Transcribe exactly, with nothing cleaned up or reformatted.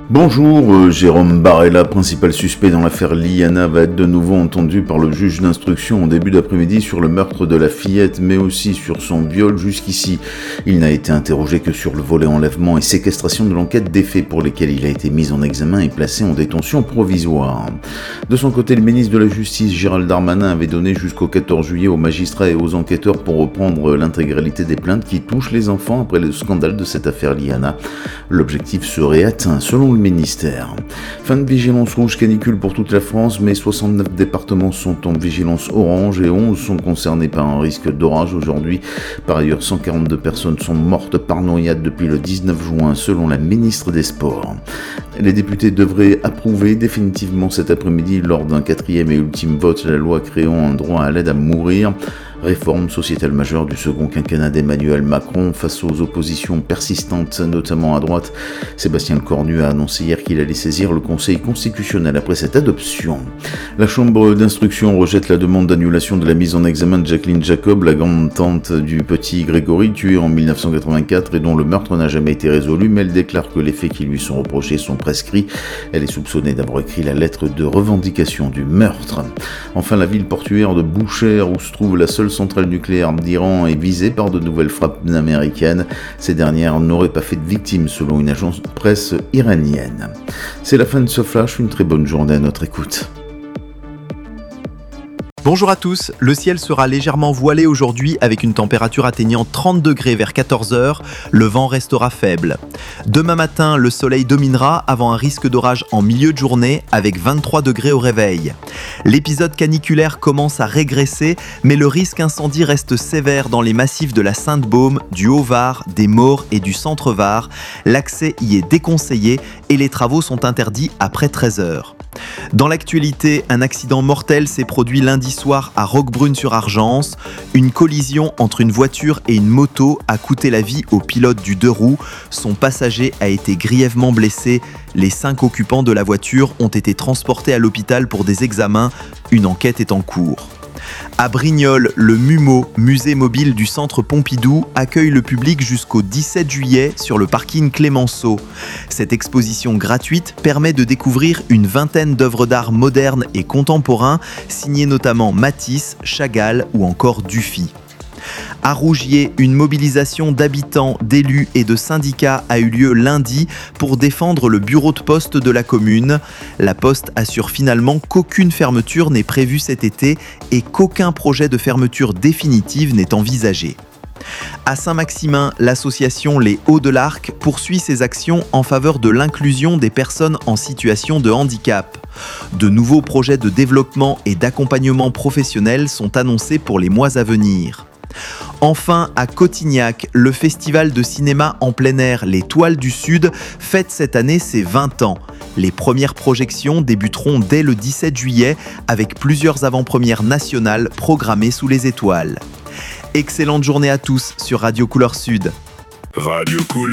Bonjour, euh, Jérôme Barella, principal suspect dans l'affaire Liana, va être de nouveau entendu par le juge d'instruction en début d'après-midi sur le meurtre de la fillette, mais aussi sur son viol. Jusqu'ici, il n'a été interrogé que sur le volet enlèvement et séquestration de l'enquête des faits pour lesquels il a été mis en examen et placé en détention provisoire. De son côté, le ministre de la Justice, Gérald Darmanin, avait donné jusqu'au quatorze juillet aux magistrats et aux enquêteurs pour reprendre l'intégralité des plaintes qui touchent les enfants après le scandale de cette affaire Liana. L'objectif serait atteint, selon le ministère. Fin de vigilance rouge canicule pour toute la France, mais soixante-neuf départements sont en vigilance orange et onze sont concernés par un risque d'orage aujourd'hui. Par ailleurs, cent quarante-deux personnes sont mortes par noyade depuis le dix-neuf juin, selon la ministre des Sports. Les députés devraient approuver définitivement cet après-midi, lors d'un quatrième et ultime vote, la loi créant un droit à l'aide à mourir. Réforme sociétale majeure du second quinquennat d'Emmanuel Macron face aux oppositions persistantes, notamment à droite. Sébastien Lecornu a annoncé hier qu'il allait saisir le Conseil constitutionnel après cette adoption. La chambre d'instruction rejette la demande d'annulation de la mise en examen de Jacqueline Jacob, la grande-tante du petit Grégory, tué en dix-neuf cent quatre-vingt-quatre et dont le meurtre n'a jamais été résolu, mais elle déclare que les faits qui lui sont reprochés sont prescrits. Elle est soupçonnée d'avoir écrit la lettre de revendication du meurtre. Enfin, la ville portuaire de Boucher, où se trouve la seule centrale nucléaire d'Iran, est visée par de nouvelles frappes américaines. Ces dernières n'auraient pas fait de victimes, selon une agence de presse iranienne. C'est la fin de ce flash, une très bonne journée à notre écoute. Bonjour à tous, le ciel sera légèrement voilé aujourd'hui avec une température atteignant trente degrés vers quatorze heures, le vent restera faible. Demain matin, le soleil dominera avant un risque d'orage en milieu de journée avec vingt-trois degrés au réveil. L'épisode caniculaire commence à régresser, mais le risque incendie reste sévère dans les massifs de la Sainte-Baume, du Haut-Var, des Maures et du Centre-Var. L'accès y est déconseillé et les travaux sont interdits après treize heures. Dans l'actualité, un accident mortel s'est produit lundi soir à Roquebrune-sur-Argence. Une collision entre une voiture et une moto a coûté la vie au pilote du deux roues. Son passager a été grièvement blessé. Les cinq occupants de la voiture ont été transportés à l'hôpital pour des examens. Une enquête est en cours. À Brignoles, le MUMO, musée mobile du Centre Pompidou, accueille le public jusqu'au dix-sept juillet sur le parking Clémenceau. Cette exposition gratuite permet de découvrir une vingtaine d'œuvres d'art modernes et contemporains, signées notamment Matisse, Chagall ou encore Dufy. À Rougier, une mobilisation d'habitants, d'élus et de syndicats a eu lieu lundi pour défendre le bureau de poste de la commune. La Poste assure finalement qu'aucune fermeture n'est prévue cet été et qu'aucun projet de fermeture définitive n'est envisagé. À Saint-Maximin, l'association Les Hauts de l'Arc poursuit ses actions en faveur de l'inclusion des personnes en situation de handicap. De nouveaux projets de développement et d'accompagnement professionnel sont annoncés pour les mois à venir. Enfin, à Cotignac, le festival de cinéma en plein air Les Toiles du Sud fête cette année ses vingt ans. Les premières projections débuteront dès le dix-sept juillet avec plusieurs avant-premières nationales programmées sous les étoiles. Excellente journée à tous sur Radio Couleur Sud. Radio Couleur.